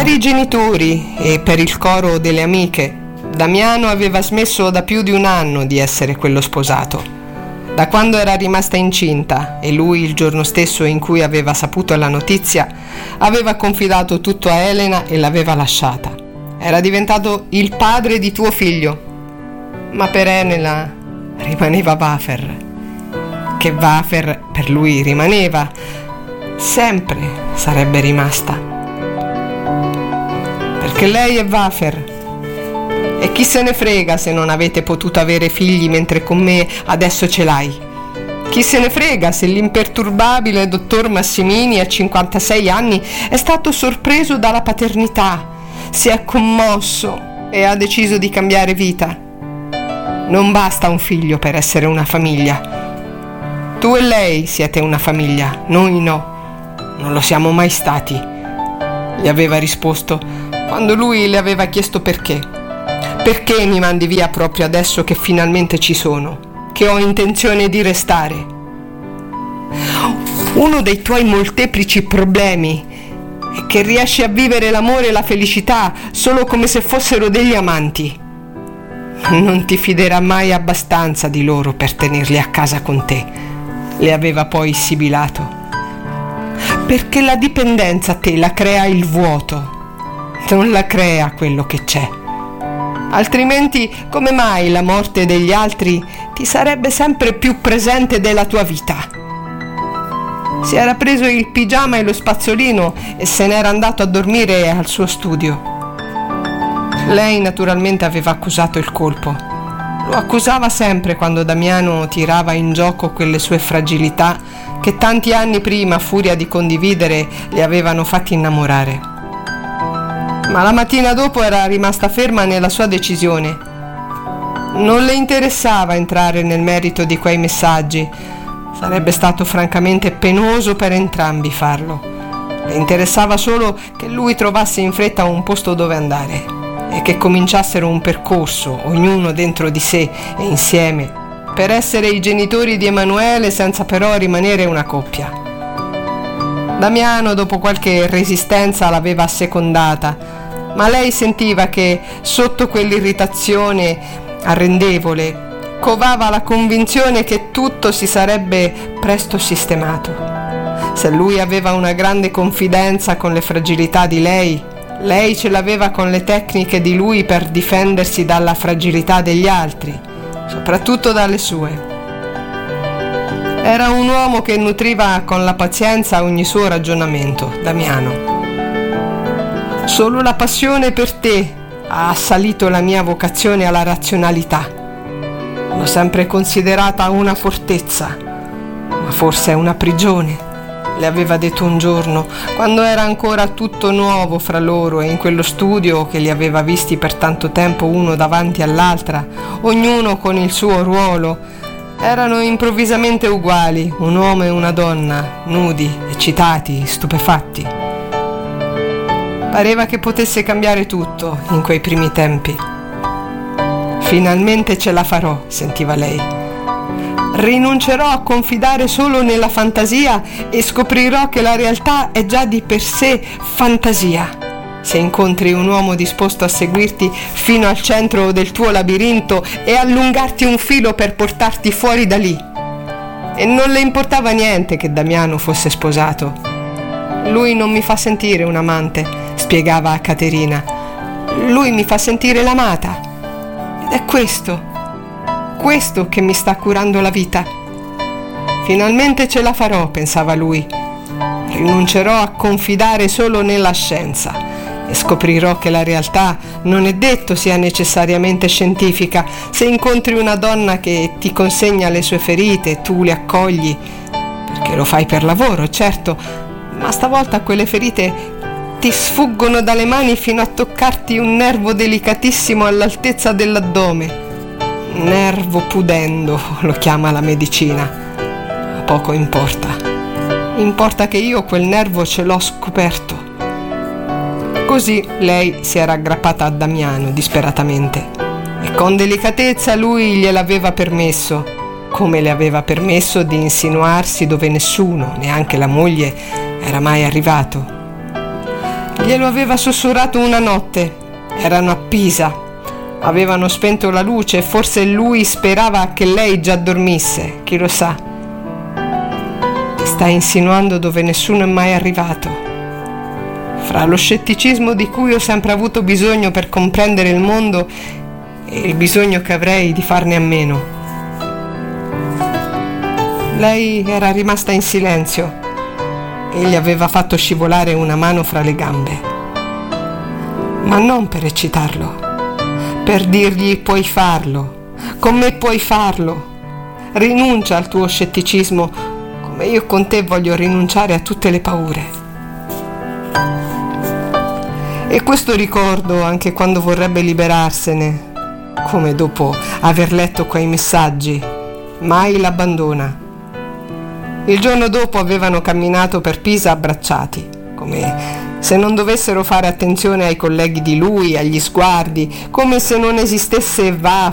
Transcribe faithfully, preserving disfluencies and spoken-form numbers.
Per i genitori e per il coro delle amiche, Damiano aveva smesso da più di un anno di essere quello sposato. Da quando era rimasta incinta e lui, il giorno stesso in cui aveva saputo la notizia, aveva confidato tutto a Elena e l'aveva lasciata. Era diventato il padre di tuo figlio. Ma per Elena rimaneva Wafer, che Wafer per lui rimaneva, sempre sarebbe rimasta. Perché lei è Wafer. E chi se ne frega se non avete potuto avere figli mentre con me adesso ce l'hai? Chi se ne frega se l'imperturbabile dottor Massimini a cinquantasei anni è stato sorpreso dalla paternità, si è commosso e ha deciso di cambiare vita? Non basta un figlio per essere una famiglia. Tu e lei siete una famiglia, noi no. Non lo siamo mai stati, gli aveva risposto quando lui le aveva chiesto perché. Perché mi mandi via proprio adesso che finalmente ci sono, che ho intenzione di restare? Uno dei tuoi molteplici problemi è che riesci a vivere l'amore e la felicità solo come se fossero degli amanti. Non ti fiderà mai abbastanza di loro per tenerli a casa con te, le aveva poi sibilato. Perché la dipendenza a te la crea il vuoto, non la crea quello che c'è. Altrimenti, come mai la morte degli altri ti sarebbe sempre più presente della tua vita? Si era preso il pigiama e lo spazzolino e se n'era andato a dormire al suo studio. Lei naturalmente aveva accusato il colpo. Lo accusava sempre quando Damiano tirava in gioco quelle sue fragilità che tanti anni prima, a furia di condividere, le avevano fatti innamorare. Ma la mattina dopo era rimasta ferma nella sua decisione. Non le interessava entrare nel merito di quei messaggi. Sarebbe stato francamente penoso per entrambi farlo. Le interessava solo che lui trovasse in fretta un posto dove andare e che cominciassero un percorso, ognuno dentro di sé e insieme, per essere i genitori di Emanuele senza però rimanere una coppia. Damiano, dopo qualche resistenza, l'aveva assecondata, ma lei sentiva che sotto quell'irritazione arrendevole covava la convinzione che tutto si sarebbe presto sistemato. Se lui aveva una grande confidenza con le fragilità di lei, lei ce l'aveva con le tecniche di lui per difendersi dalla fragilità degli altri, soprattutto dalle sue. Era un uomo che nutriva con la pazienza ogni suo ragionamento, Damiano. Solo la passione per te ha assalito la mia vocazione alla razionalità. L'ho sempre considerata una fortezza, ma forse è una prigione, le aveva detto un giorno, quando era ancora tutto nuovo fra loro e in quello studio che li aveva visti per tanto tempo uno davanti all'altra, ognuno con il suo ruolo. Erano improvvisamente uguali, un uomo e una donna, nudi, eccitati, stupefatti. Pareva che potesse cambiare tutto in quei primi tempi. Finalmente ce la farò, sentiva lei. Rinuncerò a confidare solo nella fantasia e scoprirò che la realtà è già di per sé fantasia. Se incontri un uomo disposto a seguirti fino al centro del tuo labirinto e allungarti un filo per portarti fuori da lì. E non le importava niente che Damiano fosse sposato. Lui non mi fa sentire un amante, spiegava a Caterina. Lui mi fa sentire l'amata. Ed è questo, questo che mi sta curando la vita. Finalmente ce la farò, pensava lui. Rinuncerò a confidare solo nella scienza e scoprirò che la realtà non è detto sia necessariamente scientifica. Se incontri una donna che ti consegna le sue ferite, tu le accogli, perché lo fai per lavoro, certo, ma stavolta quelle ferite ti sfuggono dalle mani fino a toccarti un nervo delicatissimo all'altezza dell'addome. Nervo pudendo, lo chiama la medicina. Ma poco importa. Importa che io quel nervo ce l'ho scoperto. Così lei si era aggrappata a Damiano disperatamente e con delicatezza lui gliel'aveva permesso, come le aveva permesso di insinuarsi dove nessuno, neanche la moglie, era mai arrivato. Glielo aveva sussurrato una notte. Erano a Pisa. Avevano spento la luce e forse lui sperava che lei già dormisse, chi lo sa. Sta insinuando dove nessuno è mai arrivato. Fra lo scetticismo di cui ho sempre avuto bisogno per comprendere il mondo e il bisogno che avrei di farne a meno. Lei era rimasta in silenzio e gli aveva fatto scivolare una mano fra le gambe. Ma non per eccitarlo, per dirgli puoi farlo, con me puoi farlo. Rinuncia al tuo scetticismo come io con te voglio rinunciare a tutte le paure. E questo ricordo, anche quando vorrebbe liberarsene, come dopo aver letto quei messaggi, mai l'abbandona. Il giorno dopo avevano camminato per Pisa abbracciati, come se non dovessero fare attenzione ai colleghi di lui, agli sguardi, come se non esistesse va